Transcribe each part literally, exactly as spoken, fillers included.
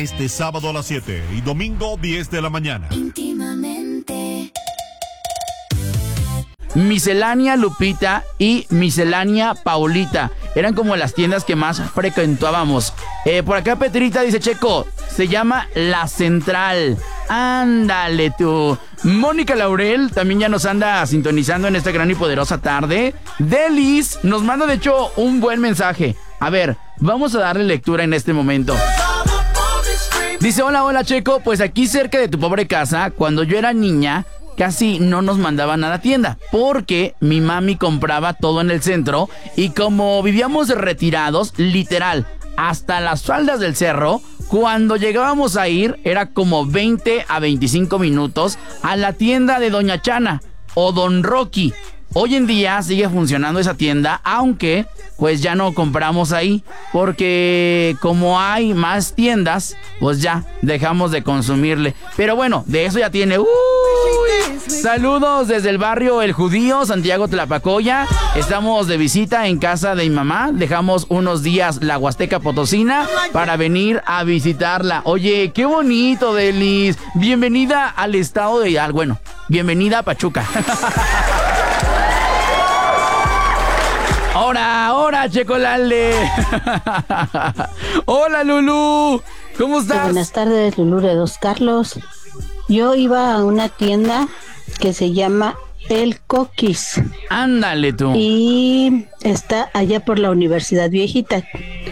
este sábado a las siete y domingo diez de la mañana. Íntimamente. Miscelánea Lupita y Miscelánea Paulita eran como las tiendas que más frecuentábamos. Eh, por acá Petrita dice, Checo, se llama La Central. Ándale tú. Mónica Laurel también ya nos anda sintonizando en esta gran y poderosa tarde. Delis nos manda de hecho un buen mensaje. A ver, vamos a darle lectura en este momento. Dice, hola, hola Checo, pues aquí cerca de tu pobre casa, cuando yo era niña, casi no nos mandaban a la tienda, porque mi mami compraba todo en el centro y como vivíamos retirados, literal, hasta las faldas del cerro, cuando llegábamos a ir era como veinte a veinticinco minutos a la tienda de Doña Chana o Don Rocky. Hoy en día sigue funcionando esa tienda, aunque pues ya no compramos ahí, porque como hay más tiendas, pues ya dejamos de consumirle. Pero bueno, de eso ya tiene... ¡Uy! Saludos desde el barrio El Judío, Santiago Tlapacoya. Estamos de visita en casa de mi mamá. Dejamos unos días la Huasteca Potosina para venir a visitarla. Oye, qué bonito, Delis. Bienvenida al estado de... Bueno, bienvenida a Pachuca. ¡Hora, hora, Checolale! ¡Hola, Lulú! ¿Cómo estás? Buenas tardes, Lulú de Dos Carlos. Yo iba a una tienda que se llama El Coquis. Ándale tú. Y está allá por la Universidad Viejita.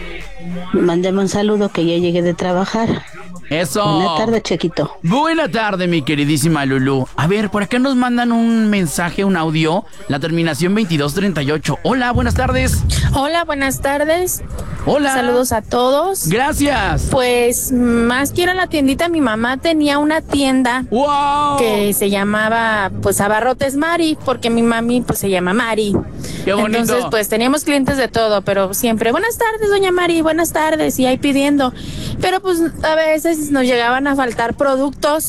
Mándame un saludo que ya llegué de trabajar. Eso. Buena tarde, Chequito. Buena tarde, mi queridísima Lulú. A ver, por acá nos mandan un mensaje, un audio. La terminación veintidós treinta y ocho. Hola, buenas tardes. Hola, buenas tardes. Hola. Saludos a todos. Gracias. Pues, más que ir a la tiendita, mi mamá tenía una tienda. ¡Wow! Que se llamaba, pues, Abarrotes Mari, porque mi mami, pues, se llama Mari. ¡Qué bonito! Entonces, pues, teníamos clientes de todo, pero siempre, buenas tardes, doña Mari, buenas tardes, y ahí pidiendo. Pero, pues, a veces nos llegaban a faltar productos.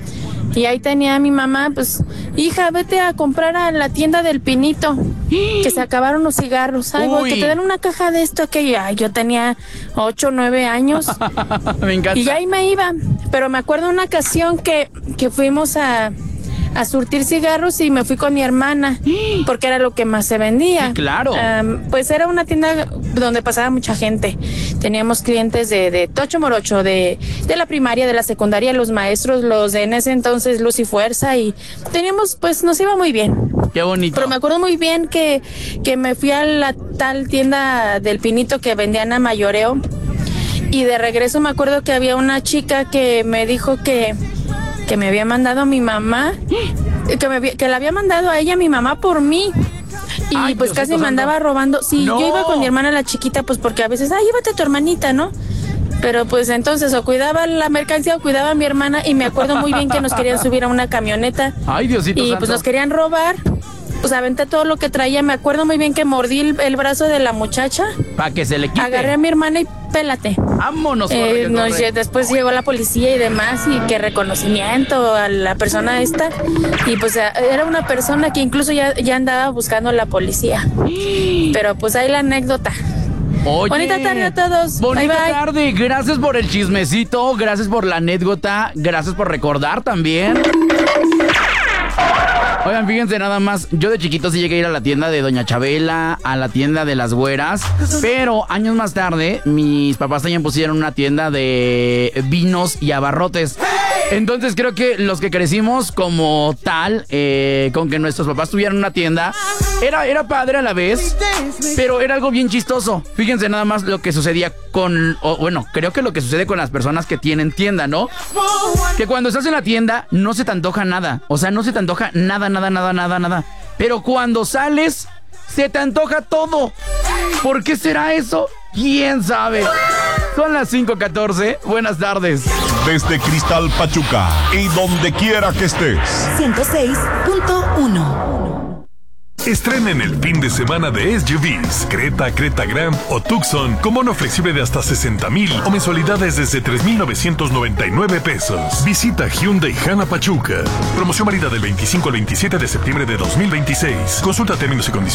Y ahí tenía mi mamá, pues, hija, vete a comprar a la tienda del Pinito, que se acabaron los cigarros. Ay, güey, que te den una caja de esto, que ya, yo tenía ocho, nueve años. Me encanta. Y ahí me iba. Pero me acuerdo una ocasión que, que fuimos a, a surtir cigarros y me fui con mi hermana, porque era lo que más se vendía. Sí, claro. Um, pues era una tienda donde pasaba mucha gente. Teníamos clientes de, de Tocho Morocho, de, de la primaria, de la secundaria, los maestros, los de en ese entonces Luz y Fuerza, y teníamos, pues nos iba muy bien. Qué bonito. Pero me acuerdo muy bien que, que me fui a la tal tienda del Pinito que vendían a mayoreo, y de regreso me acuerdo que había una chica que me dijo que, que me había mandado a mi mamá, que, me, que la había mandado a ella mi mamá por mí. Y Ay, pues Diosito casi me andaba santo. robando. Sí, No. yo iba con mi hermana la chiquita, pues porque a veces, ay, llévate a tu hermanita, ¿no? Pero pues entonces o cuidaba la mercancía o cuidaba a mi hermana, y me acuerdo muy bien que nos querían subir a una camioneta. Ay, Diosito Y santo. pues nos querían robar. Pues aventé todo lo que traía. Me acuerdo muy bien que mordí el, el brazo de la muchacha. Para que se le quite. Agarré a mi hermana y pélate. Vámonos, corre, Eh, que nos corre. lle- después llegó la policía y demás, y que reconocimiento a la persona esta, y pues a- era una persona que incluso ya, ya andaba buscando a la policía. Pero pues ahí la anécdota. Oye, Bonita tarde a todos. Bonita Bye, bye. tarde. Gracias por el chismecito. Gracias por la anécdota. Gracias por recordar también. Oigan, fíjense nada más, yo de chiquito sí llegué a ir a la tienda de Doña Chabela, a la tienda de las güeras, pero años más tarde, mis papás también pusieron una tienda de vinos y abarrotes. Entonces creo que los que crecimos como tal, eh, con que nuestros papás tuvieran una tienda, era, era padre a la vez, pero era algo bien chistoso. Fíjense nada más lo que sucedía con, o, bueno, creo que lo que sucede con las personas que tienen tienda, ¿no? Que cuando estás en la tienda no se te antoja nada, o sea, no se te antoja nada, nada, nada, nada, nada. Pero cuando sales, se te antoja todo. ¿Por qué será eso? ¿Quién sabe? Son las cinco catorce. Buenas tardes. Desde Cristal Pachuca y donde quiera que estés. ciento seis punto uno. Estrenen el fin de semana de S U Vs, Creta, Creta Grand o Tucson con bono flexible de hasta sesenta mil o mensualidades desde tres mil novecientos noventa y nueve pesos. Visita Hyundai Hana Pachuca. Promoción válida del veinticinco al veintisiete de septiembre de dos mil veintiséis. Consulta términos y condiciones.